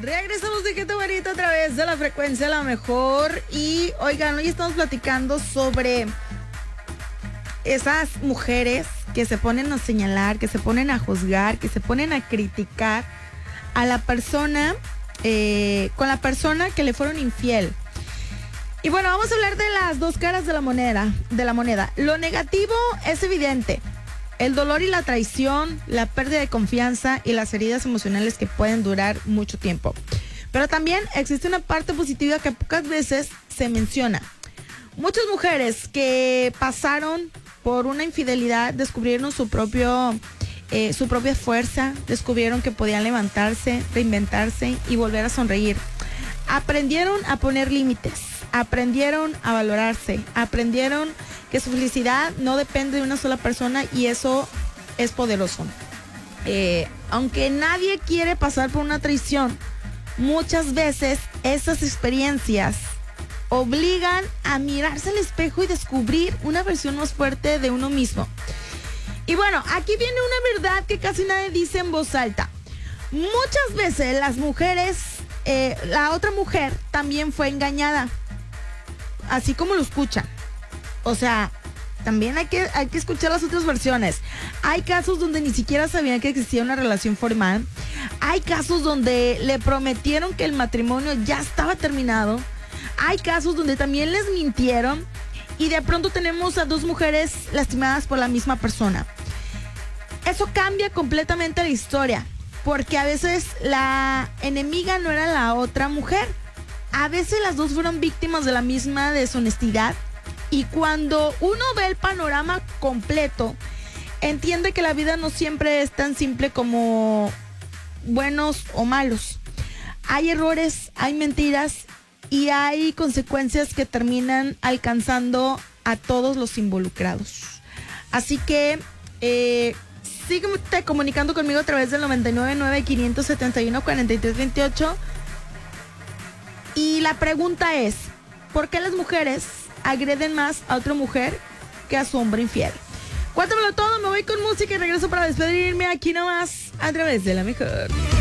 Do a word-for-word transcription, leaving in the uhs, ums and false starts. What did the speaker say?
Regresamos de Qué Bonito a través de la frecuencia La Mejor. Y oigan, hoy estamos platicando sobre esas mujeres que se ponen a señalar, que se ponen a juzgar, que se ponen a criticar a la persona, eh, con la persona que le fueron infiel. Y bueno, vamos a hablar de las dos caras de la moneda, de la moneda. Lo negativo es evidente. El dolor y la traición, la pérdida de confianza y las heridas emocionales que pueden durar mucho tiempo. Pero también existe una parte positiva que pocas veces se menciona. Muchas mujeres que pasaron por una infidelidad descubrieron su propio, eh, su propia fuerza, descubrieron que podían levantarse, reinventarse y volver a sonreír. Aprendieron a poner límites, aprendieron a valorarse, aprendieron que su felicidad no depende de una sola persona y eso es poderoso. Eh, aunque nadie quiere pasar por una traición, muchas veces esas experiencias obligan a mirarse al espejo y descubrir una versión más fuerte de uno mismo. Y bueno, aquí viene una verdad que casi nadie dice en voz alta. Muchas veces las mujeres, eh, la otra mujer también fue engañada, así como lo escuchan. O sea, también hay que, hay que escuchar las otras versiones. Hay casos donde ni siquiera sabían que existía una relación formal. Hay casos donde le prometieron que el matrimonio ya estaba terminado. Hay casos donde también les mintieron. Y de pronto tenemos a dos mujeres lastimadas por la misma persona. Eso cambia completamente la historia. Porque a veces la enemiga no era la otra mujer. A veces las dos fueron víctimas de la misma deshonestidad. Y cuando uno ve el panorama completo, entiende que la vida no siempre es tan simple como buenos o malos. Hay errores, hay mentiras y hay consecuencias que terminan alcanzando a todos los involucrados. Así que eh, síguete comunicando conmigo a través del noventa y nueve nueve, quinientos setenta y uno, cuarenta y tres veintiocho. Y la pregunta es, ¿por qué las mujeres agreden más a otra mujer que a su hombre infiel? Cuéntamelo todo, me voy con música y regreso para despedirme aquí nomás a través de La Mejor.